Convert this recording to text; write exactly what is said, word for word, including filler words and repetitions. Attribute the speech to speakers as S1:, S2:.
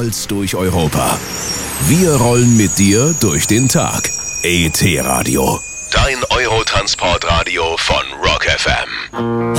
S1: rollst durch Europa. Wir rollen mit dir durch den Tag. E T Radio. Dein Eurotransportradio von Rock F M.